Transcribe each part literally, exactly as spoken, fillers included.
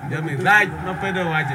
Jami right no pedo waje.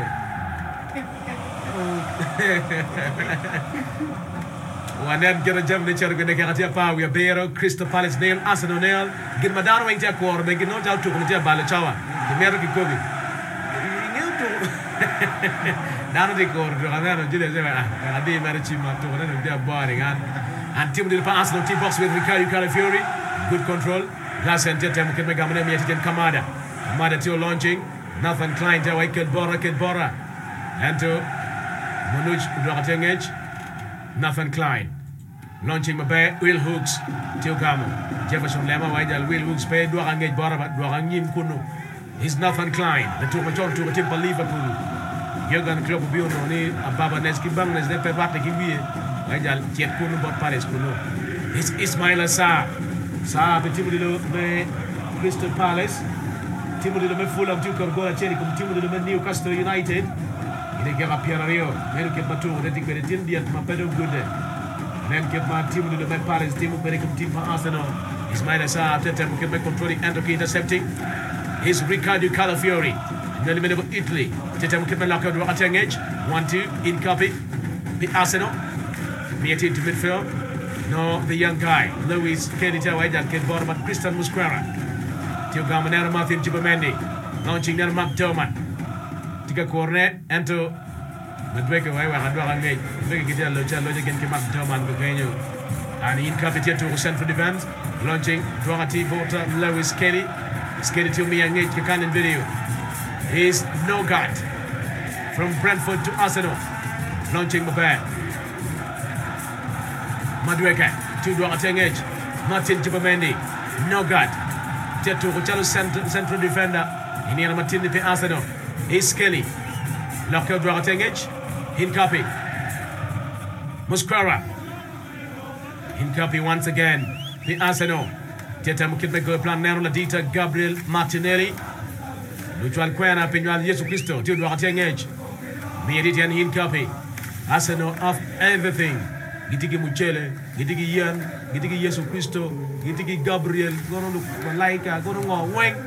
Wanen gera jam ne cher gene kati pa we Bero Crystal Palace nil Arsenal nil gin madano wing ta kor be gin no ta tu ko je bale chawa. Di mero ki kobi. Ni tu. Dano di kor do ana jile je ba. Adi mero chi ma to na de boring and and team de Arsenal team box with Ricardo Calafiori. Good control. Glass and Tetem can make a man yet Kamada. Kamada still launching. Nathan Klein to Kid Bora Kid Bora. And to Manuj Drakatengage. Nathan Klein. Launching Mabe, Will Hooks. Till Gamo. Jefferson Lema Waidal, Will Hooks pay Dwarangage Bora, but Dwarangim Kuno. He's Nathan Klein. The two major to a team for Liverpool. Jürgen Klopp Biono, Ababa Neski Bangles, the Pepati Kiwi. Waidal, Jet Kuno, but Paris Kuno. It's Ismail Assar. Sa petit de me Crystal Palace, Timo de me Fulham tu kan gola cheri kum Timo de me Newcastle United. Ine gera Pierre Rio, men ke matu de tik be tin diat ma pedo gude. Men ke ma Timo de me Palace Timo be kum Timo Arsenal. Ismail Sa tete mo ke me controlling and intercepting. Is Ricardo Calafiori. Nel mele Italy. Tete mo ke me lakado atengage. one two in copy. The Arsenal. Be to midfield. No, the young guy, Luis Kedita Waidal, Kid Bora, but Christian Musquera. Tio Gamanera Martin Chibamendi. Launching Nel McDermott. Tika Cornet, Ento. Madweke Waiwa, Hadwarangate. Vega Gidia Locha, Logic and McDermott, Bugenio. And in Capita to central defense. Launching Dwarati Bota, Lewis Kelly. Skelly to me and Kakan video. He's no guard. From Brentford to Arsenal. Launching the bat. Madueke, to Dwarangate, Martin Chibamendi, no guard. Tetu Chalo central defender, Indiana Martin de Arsenal. Is Kelly, Lockout Dwarangate, Hinkapi, Musquera, Hinkapi once again, the Arsenal. Teta Mukitbeko plan Nero Ladita, Gabriel Martinelli, Lutual Quena, Pinual Yesu Cristo, to Dwarangate, Miedian Hinkapi, Arsenal of everything. Gitigi Muchele, Gitigi Ian, Gitigi Yesu Cristo, Gitigi Gabriel, Gono Malaika, Gono Wang.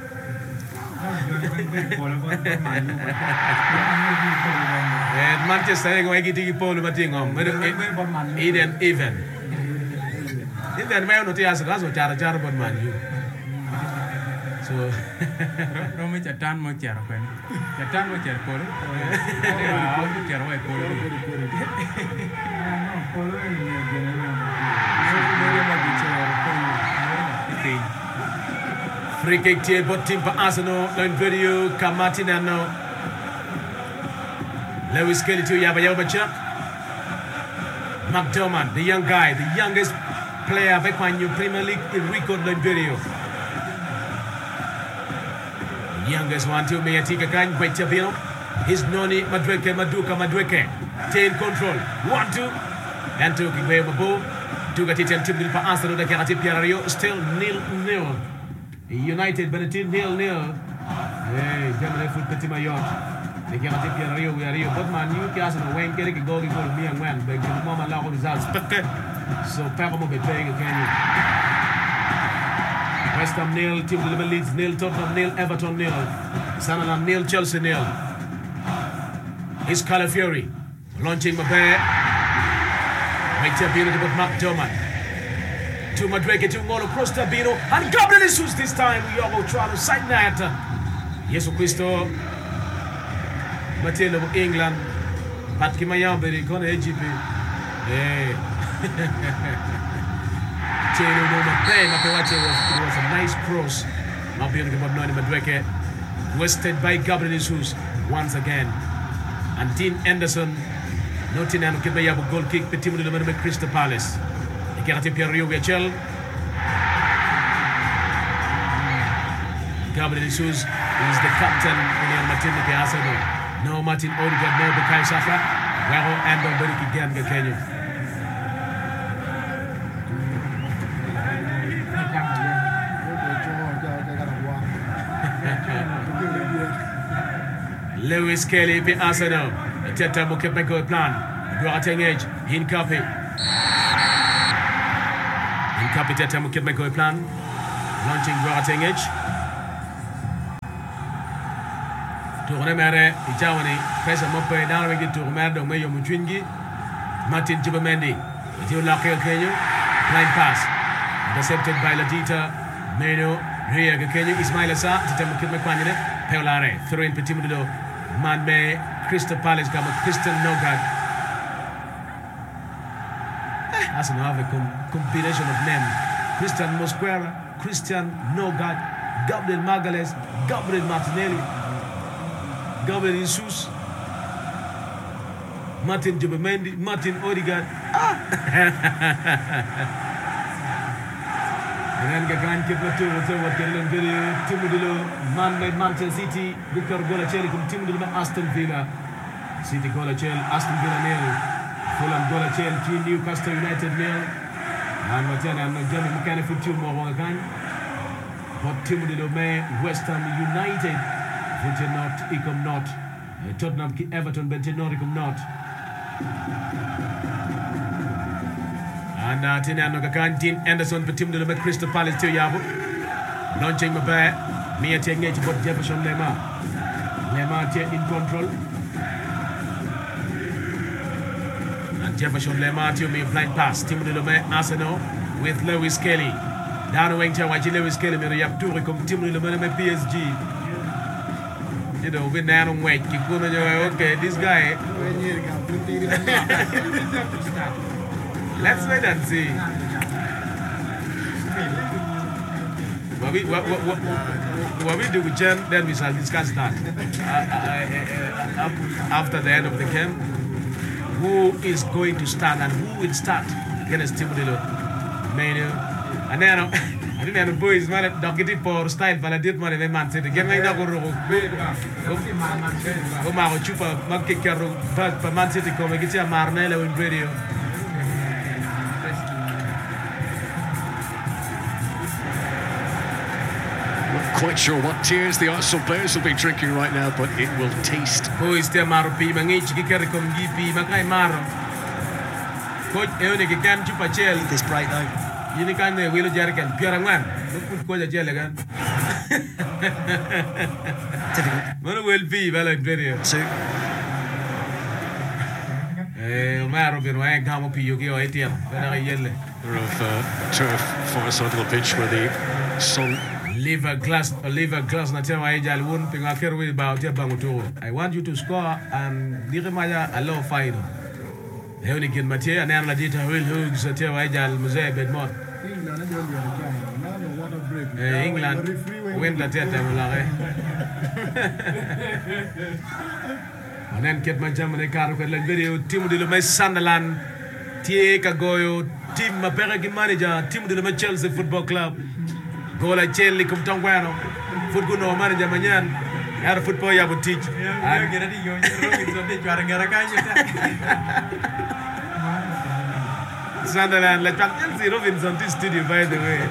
And Manchester, Gitigi Polo Matingom, Eden even. In that way, no tears, that's what Jara Jarabon man. So, Romy Chatan Mocher, Chatan Mocher Polo, how to care away Polo. Free kick here, but team for Arsenal, learn video, Kamatinano. Lewis Kelly to Yabayabachak. McDermott, the young guy, the youngest player back when you Premier League in record learn video. Youngest one to me, Atika Kan, wait to Bill. His Noni, Madweke, Maduka, Madweke. Take control. One, two. And two, Gigway Mabo. Two got it and two for Arsenal, the Karate Pierario. Still nil nil. United, Benetin, nil nil. Hey, Germany foot Petit Mayon. The Karate Pierario, we are here. But man, Newcastle, Wayne Kerry, go to me and when. But the Mama Lago results. So, Paramo be paying again. West Ham nil, Team Liverpool Leeds nil, Tottenham nil, Everton nil, Sunderland nil, Chelsea nil. It's Calafiori launching Mabe. Wait till Bino to put McDermott. To Madweke, to Ngolo, cross to Bino, and Gabriel Jesus this time. We all try to sight that. Yesu Cristo, Matilda of England, Patrick Mayamberi, Kone A G P. Hey. It was, it was a nice cross. Madweke, wasted by Gabriel Jesus once again. And Dean Anderson, Nottingham, Kibayab goal kick, Petit de Crystal Palace. Ikerati Pierre Viachel. Gabriel Jesus is the captain in Martin de Arsenal. No Martin Odegaard, no Bukayo Saka. Wero and Dominic again, Kenya. Lewis Kelly for Arsenal. Teta Mukepeko plan. Dwarangate, Hinkapi. Hinkapi Teta Mukepeko plan. Launching Dwarangate. Tourne mere Ichawani pressure mope down with it to Romero Mayo Muchwingi Martin Jubamendi Tiu Lakel Kenya line pass intercepted by Ladita Meno Ria Kenya Ismail Asa Titamo Kidmakwanine Peolare throw in Petimudo Manme Crystal Palace Gama Christian Nogad. That's another combination of names. Christian Mosquera, Christian Nogad, Gabriel Magales, Gabriel Martinelli, Gabriel Jesus, Martin Jubamendi, Martin Odegaard. Ah! And then Gagan Kiplato, whatever Kerlin Video, Timudilo, Man by Manchester City, Victor Golachel, Timudilo, Aston Villa, City Golachel, Aston Villa nil, Fulham Golachel, Newcastle United nil, and Matana and Johnny Mechanic for two more again. But Timudilo May, West Ham United, which are not, Ecom not, Tottenham, Everton, Benton, Ecom not. And uh, Tina Nogakan, Dean Anderson, for Tim Dulume, Crystal Palace to Yabu. Launching my bear, Mia taking it about Jefferson Lema. Lema in control. And Jefferson Lema to me blind pass. Tim Dulume, Arsenal with Lewis Kelly. Down the wing to watch Lewis Kelly, Mary Abduri, come Tim Dulume, P S G. You know, we're down on weight. You couldn't okay, this guy. Let's wait and see. What we, what, what, what, what we do with Jen, then we shall discuss that. Uh, uh, uh, after the end of the game, who is going to start and who will start against Timudilo Menu. And then I think the boys, man, don't get it for style, but I did money, they man said, again, like that, go Maro Chupa, Monkey Carro, but Man City come, get your Marnello in radio. Quite sure what tears the Arsenal players will be drinking right now, but it will taste. Who is the Marupi? Mangichi Kikarikum Gipi, Makai Maro. Coach Eonic can chupa chel. This bright though. You can the Willow Jerrican, Pierangan. Look put Coach Gel again. What will be valid video? So, Maro been weighing Kamopi Yuki or A T M. Very yellow. Of uh, turf far side of the pitch where the sun. Liver glass, liver glass. Na tell I won't think I care about your banguto. I want you to score and Diremaya a low fight. Heunikin Mattia and Anna Dita will hooks at your Ajal Mosaic Bedmont. England win the theatre. And then get my Germany car with like video. Tim de Lume Sunderland, T A Kagoyo, Team Maperaki manager, Tim de Lume Chelsea Football Club. Gola Chelsea come Tongwano, football no manager Manyan, had a football you would teach. Sunderland, like Chelsea Robinson this studio by the way.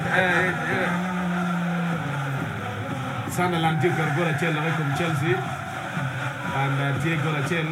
Sunderland took a Gola Chelsea from Chelsea. And uh, Diego Lachel.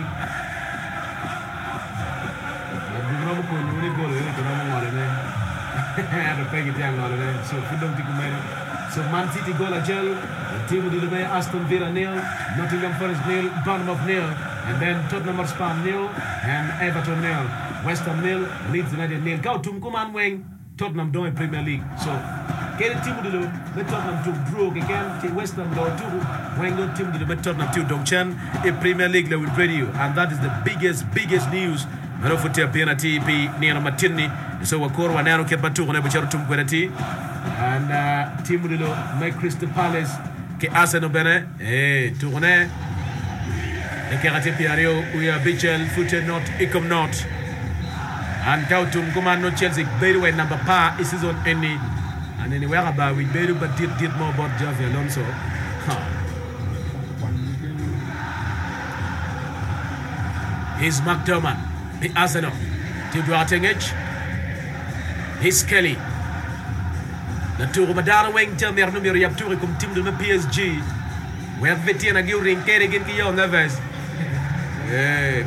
So So Man City goal Lachel, Team of the Aston Villa nil, Nottingham Forest nil, Bournemouth nil, and then Tottenham Hotspur nil, and Everton nil, West Ham nil, Leeds United nil. Go to Kuman Wing, Tottenham doing Premier League. So get a team of the Tottenham to broke again, West Ham go to when go team of the Tottenham to Dongchen, a Premier League level radio, and that is the biggest, biggest news. Marofutia penalty P Nino Martini, so Wakor Wanano Kepatu on a Tum Querati, and uh, team of the make Crystal Palace, Ke Arsenal Bene, eh, Tourne, the Karate Piario, we are Bichel, Footed not, Ecom not, and Kautum Kumano Chelsea, Bedouin number pa, is on any. And anywhere about we better but did, did more about Javi Alonso. Huh. Here's McDermott, the Arsenal. To Duartengage. Here's Kelly. The tour Madara Wing tell me number you have to come team to the P S G. We have Vetiana Guring, Kerrigan Kiyo Neves. Hey,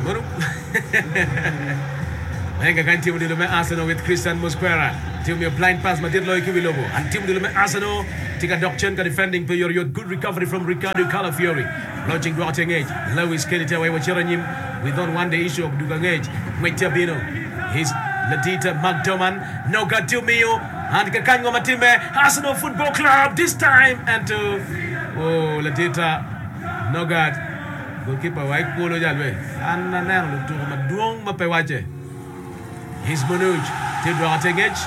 I can't team to the Arsenal with Christian Mosquera. Team me a blind pass, Madrid Loic Vilobo. And team to the Arsenal, take a Doc Chenka defending for your good recovery from Ricardo Calafiori. launching Duarte Ngage. Lewis Kelly away with Cheranyim. We don't want the issue of Duga Ngage. Wait Bino. He's Ladita McDoman. No got to Mio. And Kakango Matime. Arsenal Football Club this time. And to oh Ladita no got. Goalkeeper White Polo Jalwe. And now to Maduong Mapewache. He's Monuj. To Duarte Ngage.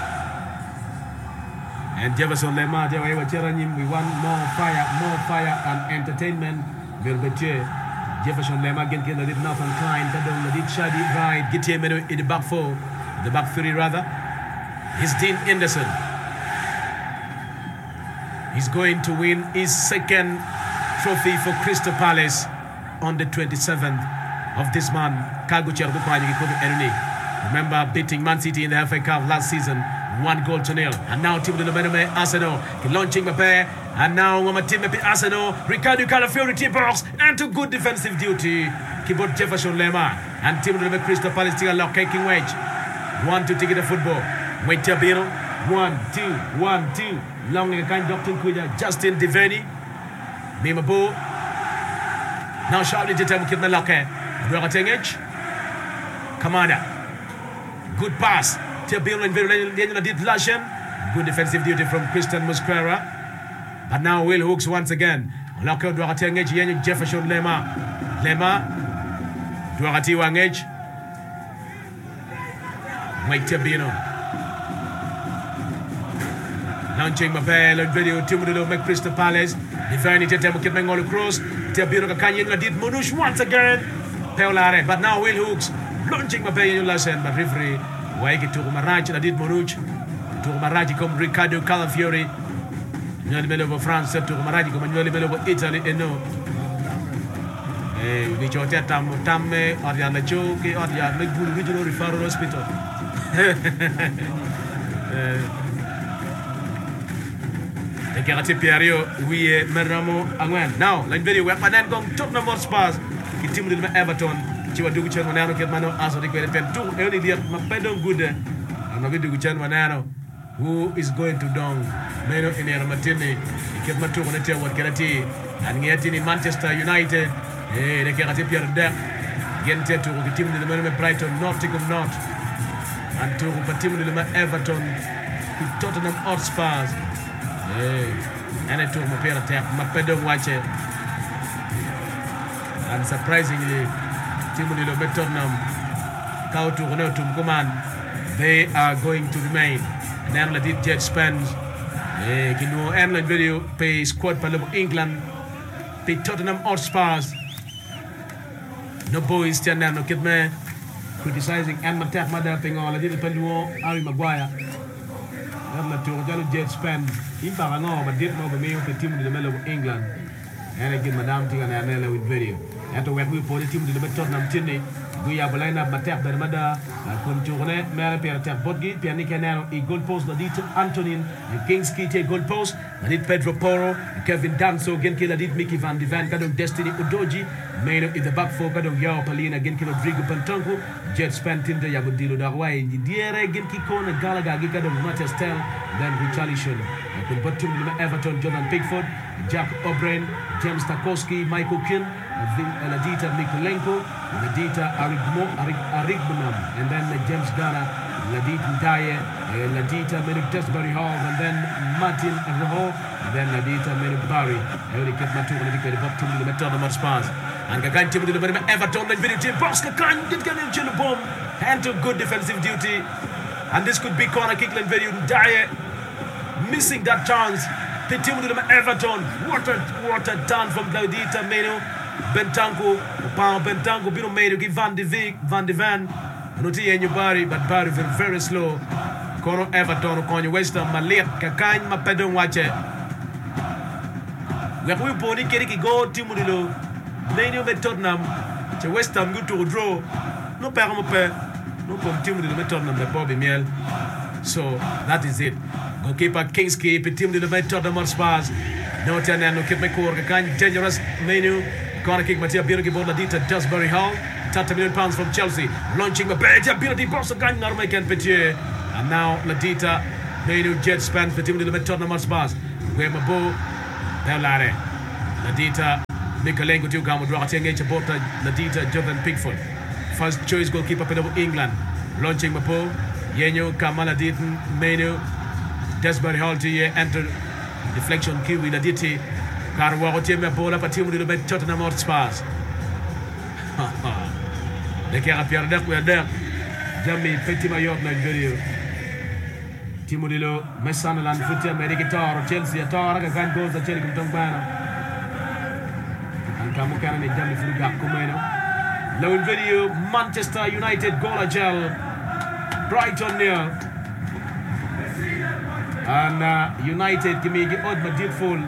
And Jefferson Lema, we want more fire, more fire and entertainment. Verbetier, Jefferson Lema, again, get did Nathan Klein, Tadon, did Shadi, right, get him in the back four, the back three rather. He's Dean Anderson. He's going to win his second trophy for Crystal Palace on the twenty-seventh of this month. Remember beating Man City in the F A Cup last season. One goal to nil. And now Team Delemenome Arsenal launching Mbappe. And now Wama Team Arsenal. Ricardo Calafiori team box and to good defensive duty. Keyboard Jefferson Lema. And Team Delemenome Crystal Palace still lock kicking wedge. One two to get the football. Wait till Bino. One, two, one, two. Long kind Doctor Kuya. Justin Devaney. Mimabo. Now sharply to tell Kidna Locke. Duratengage. Kamada. Good pass. Good defensive duty from Christian Musquera. But now Will Hooks once again. Lockout Duratengage, Jefferson Lema. Lema. Duarati Wangage. Mike Tabino. Launching Mabel, video, Tumulo, make Crystal Palace. Divine Temo Kidman all across. Tabino Kanye did Munush once again. Peolare. But now Will Hooks launching Mabel lesson, but referee. Waiki to Maraji, I did Moruch, to Maraji come Ricardo Calafiori, in the middle of France, to Maraji come in the middle of Italy, and no. Eh, we chose Tam Tame, or the Anachoke, or the Megul Regional Referral Hospital. The Garati Piario, we Meramo Angwan. Now, like very well, but then come top number Spurs, he teamed with Everton. Chiwadugu Chan Manano Ketmano as the Querepen two only the Mapedon Good and Navidu Chan Manano who is going to Dong Meno in Eramatini, Ketmatu Monetia what Kerati and yet in Manchester United, eh, the Kerati Pierre Deck, Gente to the team in the Melbourne Brighton, Nottingham North, and to the team in the Everton, Tottenham Hotspurs, eh, and it took Mapera Tap, Mapedon watch it, and surprisingly. Tottenham, they are going to remain. And the did Jet spends. Can do England video pay squad for England. Pay Tottenham Hotspurs. No boys stand there, no kid man. Criticizing and attack mother thing all. I did depend on Harry Maguire. I'm not to Jet spend. In Parano, but did know the main of the team in the middle of England. And I give Madame Ting and Anela with video. At web we for the team to the Tottenham Chini. We have a lineup Matap Bermada, Contourne, Mary Pierre Bodgi, Piani Canaro, a goal post, Nadit Antonin, and Kingski take goal post, Nadit Pedro Poro, Kevin Danso, Genki Nadit Mickey Van Divan, Kadon Destiny Udoji, made in the back four, Kadon Yao Palina, Genki Rodrigo Pantonko, Jet Spantin, the Yabudilo Darway, Diere, Genki Kona, Galaga, Gikadon Matastel, then Richarlison, Kumbatum, Everton, Jordan Pickford, Jack O'Brien, James Tarkowski, Michael Kin, Ladita Mikulenko, Ladita Arigbunam, and then James Gara, Ladita Ntaye, Ladita Merrick Desbury Hall, and then Martin Roho, and then Ladita Merrick Barry. Every kid Matu and the bottom of the Tottenham Hotspurs. And Gagan Tim to the Everton, and video team, Bosca Khan, get getting to the bomb, and to good defensive duty. And this could be corner kick and video Ntaye missing that chance. The team to the Everton, what a, what a done from Ladita Meno. Bentango, Pao Bentango, Bino made to Van de Vic, Van de Van, Noti and your body, but Barry very, very slow. Kono Everton, Kono West Ham, Malia, Kakan, Mapedon, watch it. We have we pony Keriki go, Timudilo, Many of Tottenham, to West Ham, go to a draw. No Paramope, no Timudilo, Tottenham, the Bobby Miel. So that is it. Goalkeeper Kingsley, Team to the Tottenham Hotspurs. No turn and no keep my core, Kakan, dangerous menu. Corner kick, Mattia Birki Ladita, Dusbury Hall, thirty million pounds from Chelsea, launching the Beja Birki Boss of Gang Narmakan Petier, and now Ladita, Menu Jet spans the team to the Tottenham Hotspurs, where Mabo, Pelare, Ladita, Mikalengo tiu gamo dwa atenge chabota Ladita Jonathan Pickford. First choice goalkeeper for England. Launching Mapo, Yenyo Kamala Ditin Menu Desbury Hall to enter deflection Kiwi Laditi. Karwa Otieme bola patimu di lubet Tottenham Hotspur. De kera Pierre Deck we there. Jamie Petit Mayotte na video. Timu dilo Sunderland futia America Tor Chelsea Tor ka kan goals da Chelsea kumtong bana. Ang kamu kana ni Jamie Fuga kumeno. Low video Manchester United goal gel Brighton nil. And uh, United kimigi odd Madrid full.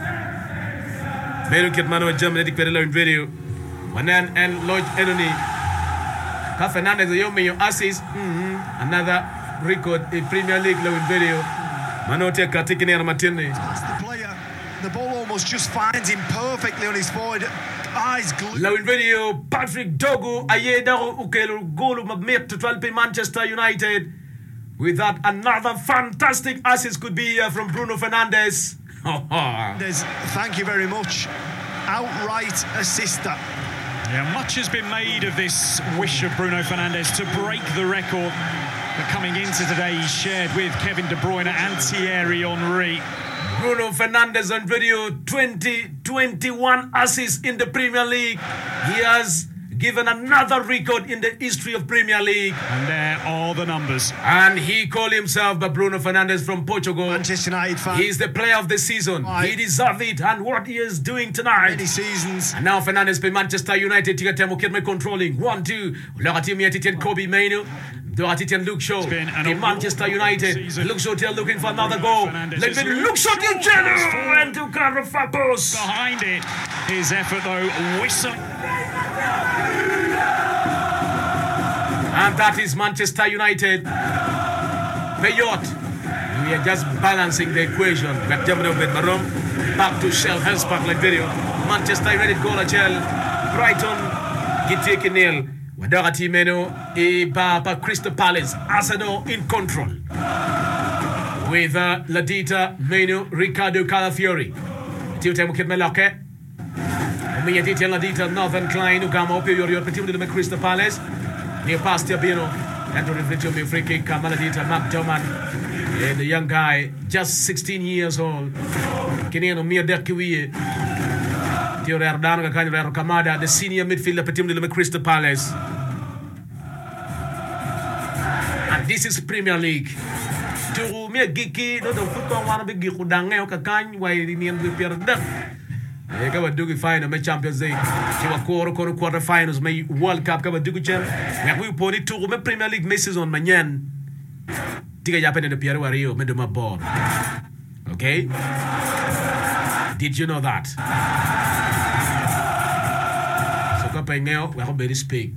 Menu kit mano Germany dik pedalo video. Wanan and Lodge Enony. Ka Fernandez yo me yo assist. Mm-hmm. Another record in Premier League low video. Manote katikini na Martinez. The player, the ball almost just finds him perfectly on his forward. Eyes glued. Low video Patrick Dogu ayedaro ukelo goal mabmek to twelve Manchester United. With that, another fantastic assist could be uh, from Bruno Fernandes. Thank you very much. Outright assister. Yeah, much has been made of this wish of Bruno Fernandes to break the record that coming into today he shared with Kevin De Bruyne and Thierry Henry. Bruno Fernandes on video, twenty, twenty-one assists in the Premier League. He has given another record in the history of Premier League. And there are the numbers. And he called himself by Bruno Fernandes from Portugal. Manchester United fan. He's the player of the season. Right. He deserves it. And what he is doing tonight. Many seasons. And now Fernandes by Manchester United. Tigatemo Kirme controlling. One, two. Laratimi Atitian Kobe Mainu. Doratitian Luke Shaw. In Manchester United. Season. Luke Shaw looking for another goal. Let me Luke Shaw to Jello. And to Carafapos. Behind it. His effort though. Whistle. And that is Manchester United. Payot. We are just balancing the equation. Back to Shell Hellspark like video. Manchester United goal a Shell. Brighton Giteke nil. Wadarati Meno e Papa Crystal Palace. Arsenal in control. With uh, Ladita Meno Ricardo Calafiori. Tiutemo Kitmelake. Umiyaditi Ladita Northern Klein Ugama Opio Yor Petit de Crystal Palace. Near past Tiabino, and to reflect on the free kick, Kamaladita McDormand, yeah, the young guy, just sixteen years old. Keniano Mia Derkiwi, Tio Erdano Kanyo Kamada, the senior midfielder, Petit de Crystal Palace. And this is Premier League. To me, Giki, no, the football one of the Gikudange, Kakan, why the name of the Pierre. Yeah, kaba dugu final me Champions League. Kiwa quarter quarter quarter finals me World Cup kaba dugu champ. Ya kui poni tour me Premier League me season manyan. Tiga japen de Pierre Wario me de ma board. Okay? Did you know that? So kapa ngeo we have very speak.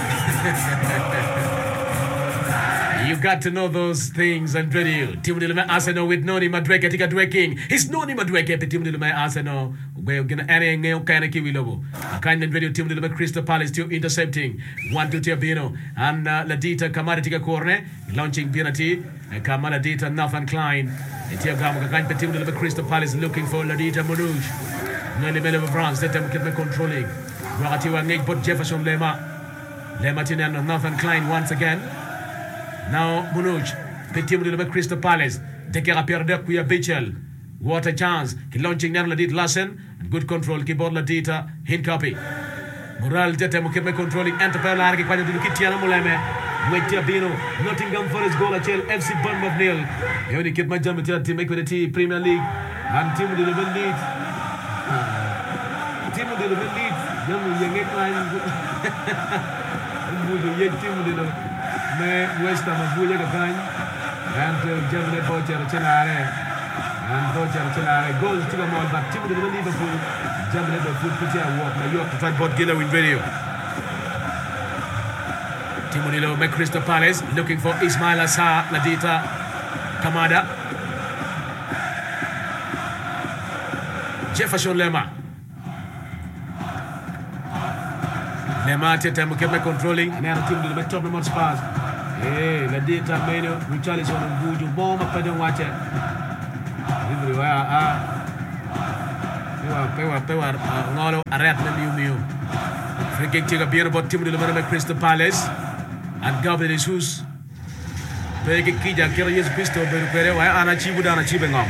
You got to know those things and video. Timu de Lema Arsenal with Noni Madweke tika dweking. His Noni Madweke pe Timu de Lema Arsenal. We're gonna ane ngeo kana kiwi lobo. Kind of video Timu de Lema Crystal Palace to intercepting. One to Tiabino and uh, Ladita Kamada tika corner launching penalty. Kamada Dita Nathan Klein. Tiagamo kind of Timu de Lema Crystal Palace looking for Ladita Monuj. Noni Mele of France. Let them keep me controlling. Ratiwa Nick but Jefferson Lema. Lema Tina and Nathan Klein once again. Now Munuj, Petit de Crystal Palace, Dekera Pierre Kuya Bichel. What a chance. He launching down Ladit Lassen. Good control, keyboard Ladita, hint copy. Moral Jete Mukeme controlling Antapela, Kipana Kitiana Muleme. Wait Tiabino, Nottingham Forest goal at F C Bournemouth nil. You only keep my jump to make with the T Premier League. And Tim de the lead. Tim de the lead. Young Yang Tim de the me West Ham Abuja Gakan and Germany Pocher Chenare and Pocher Chenare goes to the mall but Tim de Liverpool Germany the foot put here walk New York to try bot Giller in video. Timonilo make Crystal Palace looking for Ismail Assar Ladita Kamada Jefferson Lema Lema Tete Mukeme controlling and now team to the top of Spurs. Hey, la data meno, Richarlison and Buju, bomb up and watch it. Everywhere, ah. Pewa pewa pewa ngolo aret na miu miu. Free kick tiga biar bot tim dulu mana Crystal Palace. And Gabriel Jesus. Pegi kija kira yes Cristo beru pere wa ana chibu dana chibe ngom.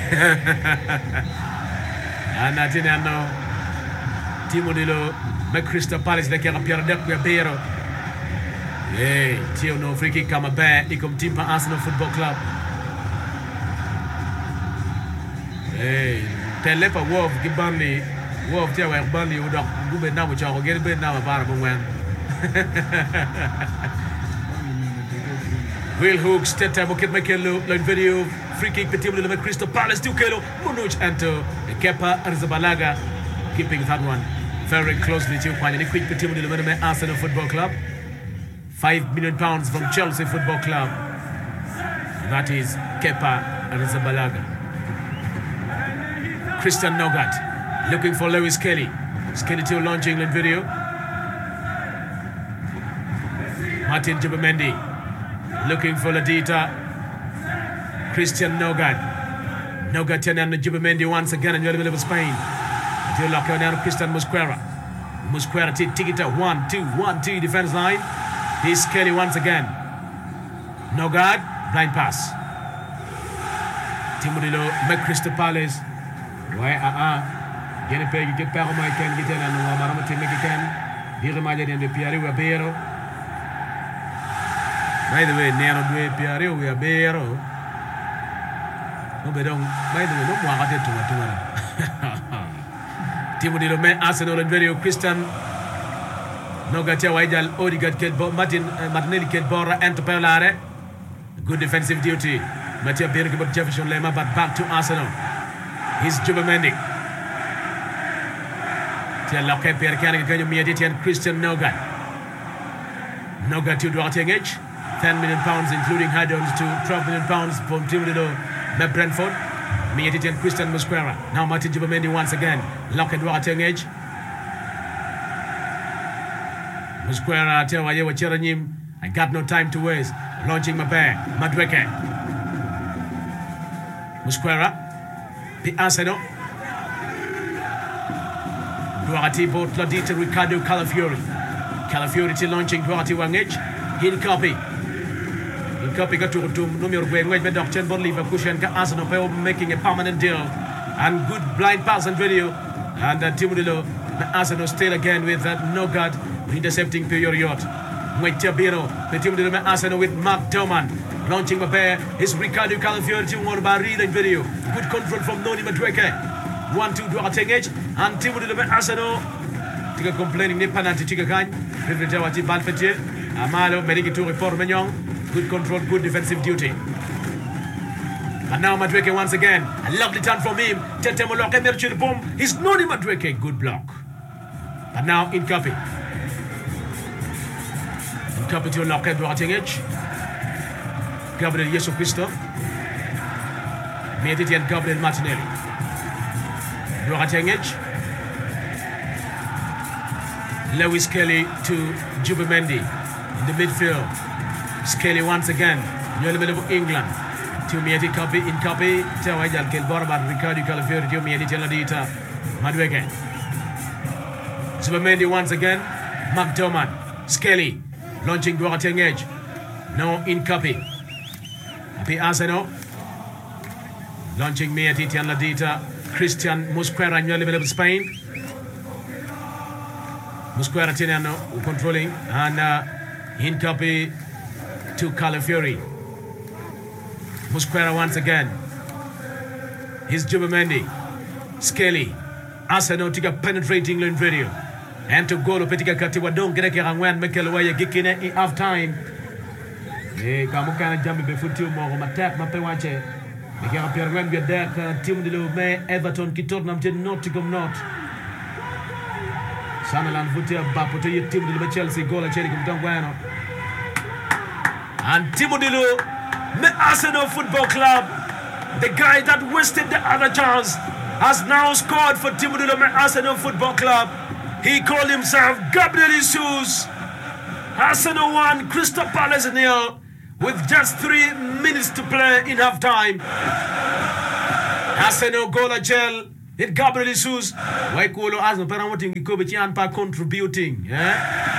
Ana tinano tim dulu me Crystal Palace le kira biar dak ya bero. Hey, tio no free kick kama ba ikom tim pa Arsenal Football Club. Hey, telepa wolf gibani wolf tia wa bani udok gube na mo chago gel be na ma para mo wen. Will Hooks teta mo kit Michael lo video free kick petible le Crystal Palace two kilo Munuch Anto Kepa Arrizabalaga keeping that one very closely to kwanya ni quick petible le me Arsenal Football Club. Five million pounds from Chelsea Football Club. That is Kepa Arrizabalaga. Christian Nogat looking for Lewis Kelly. Kelly still launching England video. Martin Jubamendi looking for Ladita. Christian Nogat. Nogat and Jubamendi once again in the middle of Spain. Until lock down Christian Mosquera. Mosquera take it out. One, two, one, two defense line. Here's Kelly once again. Nogat, blind pass. Timodilo make Crystal Palace. Ouais, ah ah. Gene pegi ke pego mai ken gitena no marama timme ken. Dire maje de Pierre wa Bero. By the way, Nero due Pierre wa Bero. No bedong, by the way, no mo agate to to. Timo di lo me Arsenal and video Christian. No gatia waijal Odegaard ket Martin Martinelli ket Bora Entopelare. Good defensive duty. Mattia Berge but Jefferson Lema but back to Arsenal. He's Jubamendi. Tia loke per kane ganyo miediti and Christian Nogat. Nogat to Duarte Engage. ten million pounds including add-ons to twelve million pounds from Timothy Met Brentford. Miediti and Christian Mosquera. Now Martin Jubamendi once again. Loke Duarte Engage. Mosquera tia waye wachiranyim. I got no time to waste. Launching my bear. Madueke. Mosquera. The Arsenal. Duarte bought Ladita Ricardo Calafiori. Calafiori to launching Duarte Wangage. Hin copy. In copy got to numero Wang with Doctor Bonliver Cushion Arsenal making a permanent deal. And good blind pass and video. And uh, Timodilo Arsenal still again with uh, Nogat intercepting Puyoriot. Wait Tabino. The Timodilo Arsenal with Mark Doman. Launching Mbappe is Ricardo Calafiori to one by reading video. Good control from Noni Madueke. One, two, Duarte Engage. And Timothy Le Arsenal. Tika complaining ni penalty tika kan. Rivete wati Balfetier. Amalo Meriki to report Menyong. Good control, good defensive duty. And now Madueke once again. A lovely turn from him. Tete Moloke Merchil Boom. He's Noni Madueke. Good block. But now in copy. In copy to Loke Duarte Engage. Gabriel Yesu Cristo. Miediti and Gabriel Martinelli. Duarte Engage. Lewis Kelly to Jubamendi in the midfield. Skelly once again. You're in the middle of England. To Miediti copy in copy. Tawajal Kelbora but Ricardo Calafiori to Miediti Ladita. Madueke. Jubamendi once again. McDormand. Skelly. Launching Duarte Engage. Now in copy. The Arsenal launching Miediti and Ladita. Christian Mosquera in the middle of Spain. Mosquera Tinano controlling and uh, in copy to Calafiori. Mosquera once again. Here's Jubamendi. Skelly. Arsenal tika penetrating in video. And to goal petika katiwa don't get a kerangwan mekelwaya gikine in half time. Eh, kamu kana jambi be futiu mo matak mape wache. Nikera pierwen bi dak team de lo me Everton ki Tottenham te Nottingham North. Sunderland futia bapo to team de lo Chelsea goal acheri kumtangwano. And Timo de lo me Arsenal Football Club, the guy that wasted the other chance, has now scored for Timo de lo me Arsenal Football Club. He called himself Gabriel Jesus. Arsenal one, Crystal Palace nil. With just three minutes to play in half time. Arsenal goal a gel. It Gabriel Jesus. Why Kolo Arsenal promoting Kobe Chian pa contributing. Yeah.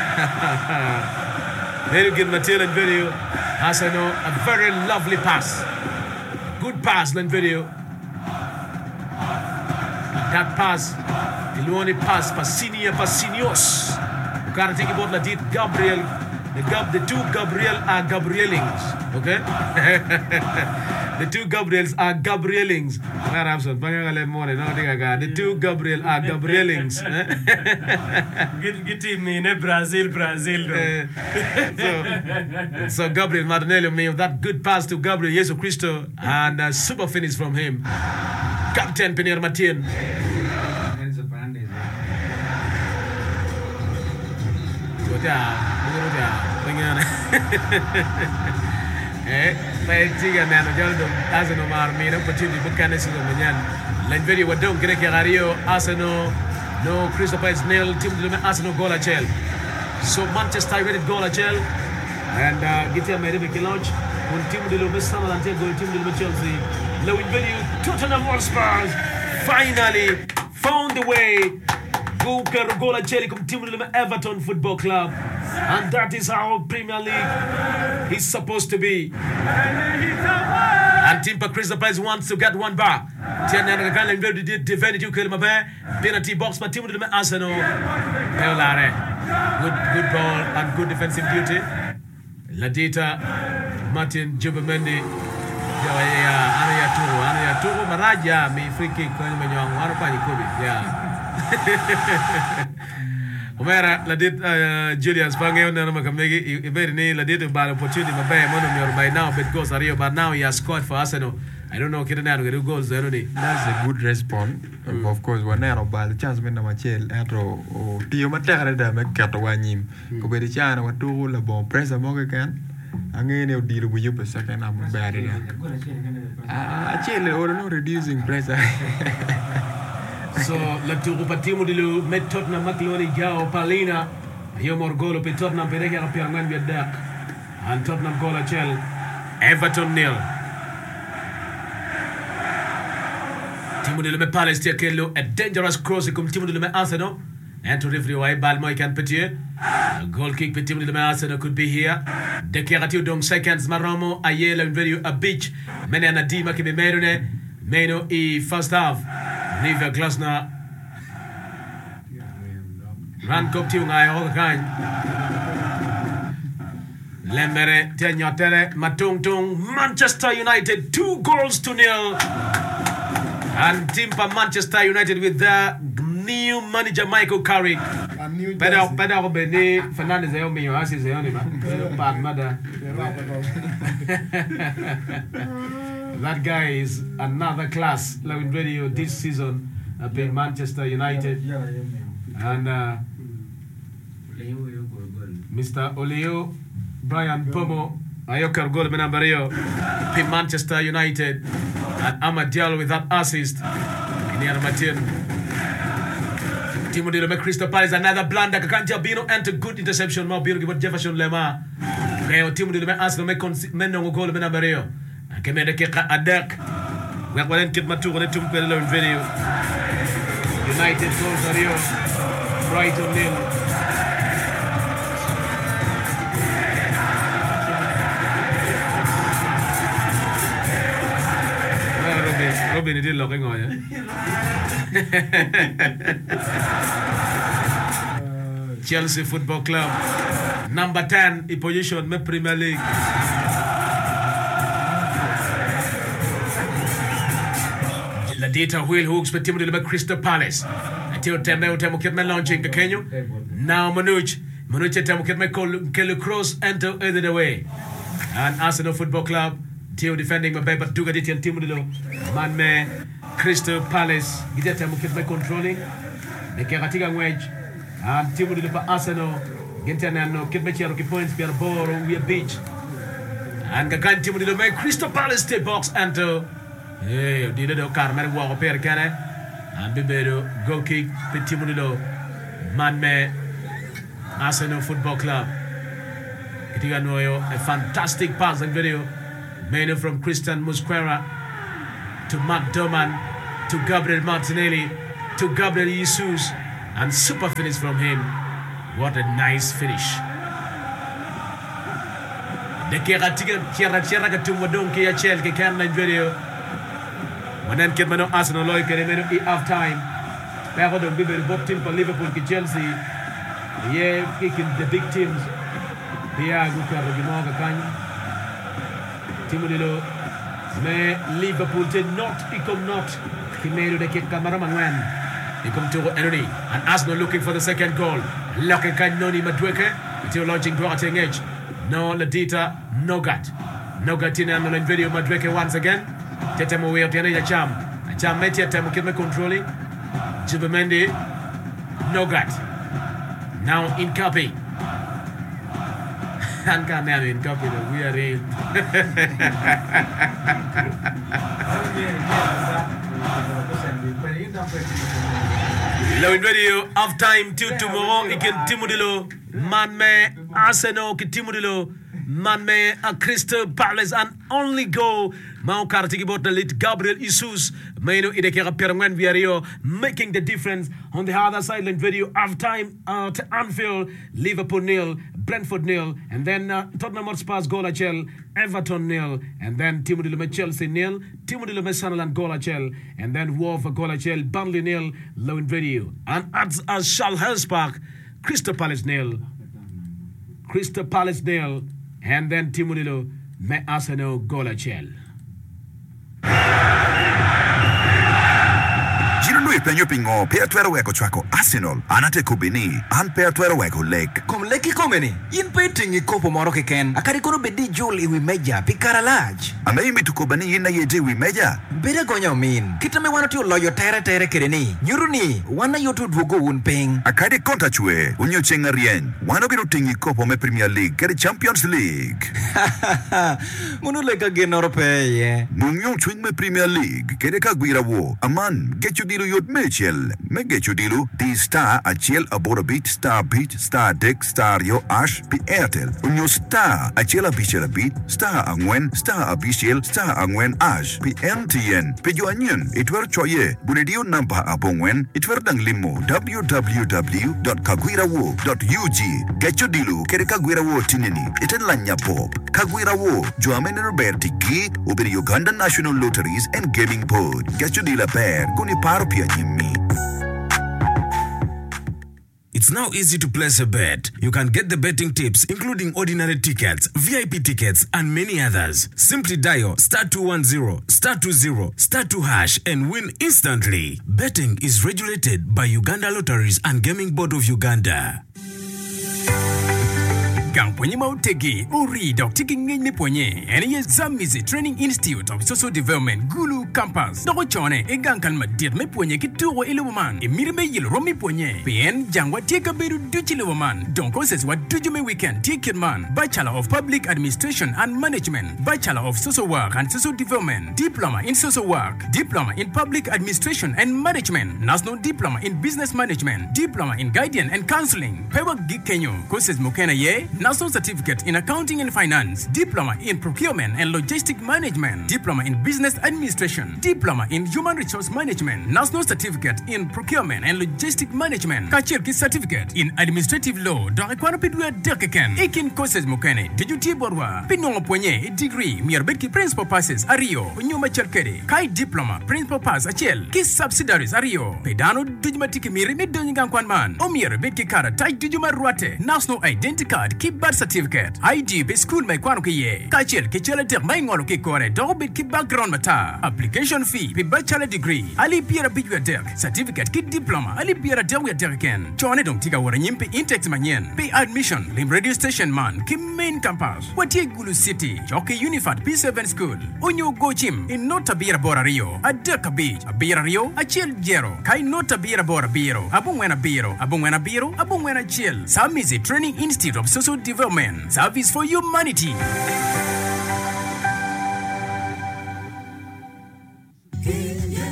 Very good material and video. Arsenal, a very lovely pass. Good pass and video. That pass, the only pass, Passinia Passinios. You can't think about that. Gabriel, the, Gab, the two Gabriel are Gabrielings. Okay? The two Gabriels are Gabrielings. The two Gabriel are Gabrielings. Get me in Brazil, Brazil. so, so Gabriel Martinelli made that good pass to Gabriel Jesus Cristo and a super finish from him. Captain Pinheiro Martin. Eh, may tiga na jaldo Arsenal mar mi na opportunity bukana sila manyan. Len video wadong kire kirario Arsenal no Crystal Palace nil team de Arsenal goal a chel. So Manchester United goal a chel and uh, Gitia made a big launch. One team de lo Arsenal and goal team de Chelsea. Low in video Tottenham Hotspur finally found the way. Go goal a chel come team de Everton Football Club. And that is how Premier League is supposed to be. And Team Crystal Palace wants to get one back. Tiana Gagan did defend you kill my penalty box, but Team Arsenal. Good good ball and good defensive duty. Ladita Martin Jubamendi. Area Turu, Area Turu Maraja, me free kick when you are yeah. Omera ladit Julius Pangeo na makamegi iberi ni ladit bad opportunity mabaya mono mi by now but goes Ario but now he has scored for Arsenal. I don't know kid na do goals there ni. That's a good response. Mm. Of course when na bad chance men na machel atro o tio matere da me kato wanyim. Ko beri chana watu la bon pressa mo kan. Angene o diru bu yup second am bad ya. Ah chele or no reducing pressure. So la turupa timu dilu met Tottenham Makloni Jao Palina hiyo morgolo pe Tottenham peleka na pia ngani biadak and Tottenham goal achel Everton nil. Timu dilu me Palace tekelo a dangerous cross comme timu dilu me Arsenal and to referee why ball moi kan petit a goal kick pe timu dilu me Arsenal could be here. Declarativo dom seconds Maramo ayela une video a beach mene na dima ke be merone meno e first half. River Glasner Ran Cup Tiu Ngai all the kind Lembere Tenyotere Matung Tung Manchester United two goals to nil and Timpa Manchester United with their new manager Michael Carrick. Better better Bene Fernandez Ayomi Oasis Ayoni bad mother. That guy is another class. Like video this season up in Manchester United. And uh, Mister Oleo Brian Pomo Ayokar goal Menambario in Manchester United and Amad Diallo with that assist. Iniana Martin. Timo Dilo Crystal Palace another blunder. Kakanja Bino enter good interception. Mau Bino give Jefferson Lema. Kaya Timo Dilo Arsenal make menong goal Menambario. Kemede keka adak. Wak walen kit matu walen tumpe lo video. United goals Rio. Brighton nil. Robin, Robin itu lo kengo ya. Chelsea Football Club number ten in position me Premier League. La data Will Hooks per Timo de Crystal Palace. Until Tembe Temo kept me launching the Kenyo. Now Manuch, Manuch Temo kept me call Kelly Cross enter either the way. And Arsenal Football Club, Tio defending my baby, Dugaditi and Timo de Man me Crystal Palace. Gita Temo kept me controlling. The Keratiga wedge. And Timo de Arsenal. Gintanano kept me Cherokee points, Pierre Boro, we a beach. And Gagan Timo de Crystal Palace stay box enter. Hey, di do Carmen wa per kane and Bibedo goal kick petit mundo man me Arsenal Football Club. Itiganoyo a fantastic pass and video made from Christian Musquera to Matt Doman to Gabriel Martinelli, to Gabriel Jesus, and super finish from him. What a nice finish. The Keratiga Keratiga Tumadon Kia Chel can like video. When then Kemano Arsenal Loy Keremeno e half time. Perro de Bible Bob team for Liverpool ki Chelsea. Yeah, kicking the big teams. Dia Guka Rogimoga Kany. Timodilo. Mais Liverpool did not become not. He made the kick Camaraman when he come to Enony. And Arsenal looking for the second goal. Locking Kanoni Madweke. Until launching Duarte Edge. No Ladita, no gut. No gut in the video Madweke once again. Tetemo way of the Cham. Cham Metia Temukime controlling. Jubimendi, no gut. Now in copy. And can now in copy the we are in. Low in video, half time till tomorrow. Again, Timodilo, Manme, Arsenal, Timodilo, Manme, a Crystal Palace, and only go. Mao Kartigi bought the lead, Gabriel Jesus, Maino Idekera Perman Viario, making the difference on the other side. In video, half time at Anfield, Liverpool nil, Brentford nil, and then uh, Tottenham Hotspur's goal at Chelsea, Everton nil, and then Timothy Chelsea nil, Timothy Sunderland goal at Chelsea, and then Wolf goal at Chelsea, Burnley nil, low in video, and at uh, Selhurst Park, Crystal Palace nil, Crystal Palace nil, and then Timothy Arsenal goal at Chelsea. Lui penyo pingo per tuero weko chwako Arsenal anate kubini an per tuero weko lake kom leki komeni in peting ikopo moro keken akari kono bedi jul iwi meja pikara large ame imi tukubani ina yete iwi meja beda gonyo min kita me wana tu loyo tere tere kereni nyuruni wana yotu dwogo un ping akadi konta chwe unyo chenga rien wana bino tingi kopo me Premier League kere Champions League munu leka genoro peye munyo chwing me Premier League kere kagwira wo aman get you dilu yot Mitchell me get you dilu di star a chiel abora beat star beat star deck star yo ash pi Airtel unyo star a chiel a bichel beat star angwen star a bichel star angwen ash pi M T N pi yo anyen itwer choye bunedio namba abongwen itwer dang limo w w w dot kagwira wo dot u g get you dilu kere kagwira wo tinini iten lanya pop kagwira wo jo amene Roberti gi ubiri Uganda National Lotteries and Gaming Board get you dila per kuni paro pia nyimi. It's now easy to place a bet. You can get the betting tips, including ordinary tickets, V I P tickets, and many others. Simply dial star two one zero, star two zero, star two hash and win instantly. Betting is regulated by Uganda Lotteries and Gaming Board of Uganda. Gang ponye mautegi uri dok tiki ngini ponye ene ye Zamizi Training Institute of Social Development Gulu Campus doko chone e gang kalma dir me ponye ki tuwo iluwaman e mirime yil romi ponye pien jangwa tieka beru duchi iluwaman donko ses wa dujume weekend ticket man Bachelor of Public Administration and Management, Bachelor of Social Work and Social Development, Diploma in Social Work, Diploma in Public Administration and Management, National Diploma in Business Management, Diploma in Guidance and Counseling, Pewa Gikenyo, courses mukena ye National Certificate in Accounting and Finance, Diploma in Procurement and Logistic Management, Diploma in Business Administration, Diploma in Human Resource Management, National Certificate in Procurement and Logistic Management, Kachirki Certificate in Administrative Law, Darekwana Pidua Derkeken, Ekin Courses Mukene, Dejuti Borwa, Pinongo Poignet, Degree, Mirbetki Principal Passes, Ario, Nyuma Cherkere, Kai Diploma, Principal Pass, Achel, Kiss Subsidiaries, Ario, Pedano, Dujumatiki Mirimi Dunyan Kwanman, Omir Betki Kara, Tai Dujuma Ruate, National Identity Card, Keep Birth Certificate, I D be school mai kwano kiye, Kachel Kichele Ter mai ngolo ki kore, Dobit ki background mata, application fee, pi bachelor degree, Ali Piera Bidwa Derk, Certificate ki diploma, Ali Piera Derwe Derken, Chone dong tiga wara nyimpi intex manyen, Pay admission, Lim radio station man, Ki main campus, Watie Gulu City, Choke Unified P seven School, Onyo Gochim, in Nota Bira Bora Rio, a Derka Beach, a Bira Rio, a Chill Jero, Kai Nota Bira Bora Biro, Abungwena Biro, Abungwena Biro, Abungwena Chill, Zamizi Training Institute of Social Development, Service for Humanity. King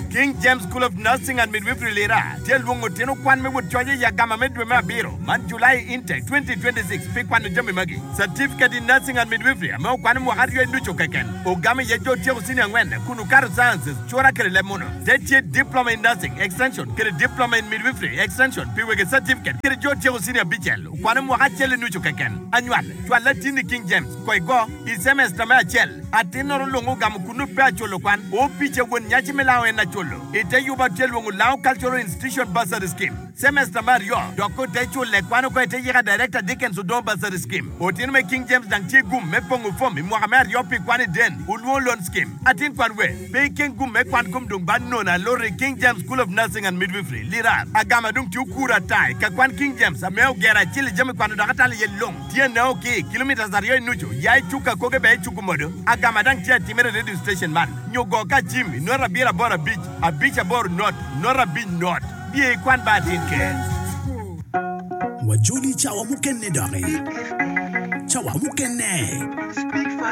James School of Nursing and Midwifery Lira. Tell Wongo Tino Kwan me would charge Yagama Medwema Biro. Man July intake twenty twenty-six. Pick one Jummy Magi. Certificate in Nursing and Midwifery. Amo Kwan Muhario Nucho Kaken. Ogami Yajo Tio Senior Wenda. Kunukar Sciences. Chora Kerelemono. Techi Diploma in Nursing. Extension. Kere Diploma in Midwifery. Extension. Piwege Certificate. Kere Jo Tio Senior Bichel. Kwan Muhachel Nucho Kaken. Annual. Chua Latini King James. Koigo. Is semester Machel. Atinoro Longo Gamukunu Pacholo Kwan. O Picha Wun Yachimela and Nacholo. Ite Yuba Chelu Lao Cultural Institution Bursary Scheme. Semester Mario. Doko Techo Lequano Quetega Director Dickens Udon Bursary Scheme. Otinme King James Danchi Gum Mepongu Fomi Mohamed Yopi Kwani Den. Ulwo Loan Scheme. Atin Kwanwe. Pay King Gum Mekwan Kum Dung Banona Lori King James School of Nursing and Midwifery. Lira. Agamadung Tukura Tai. Kakwan King James. Ameo Gera Chili Jamikwano Dakatali Yelong. Tia Naoki. Kilometers Ario Nucho. Yai Chuka Koge Bay Chukumodo. Agamadang Tia Timere Radio Station Man. Nyogoka Jimmy. Nora Bira Bora Beach. A beach aboard not. Nora Beach not. Be Kwan Batin Care. Wajuli Chawa Mukene Dare. Chawa Mukene.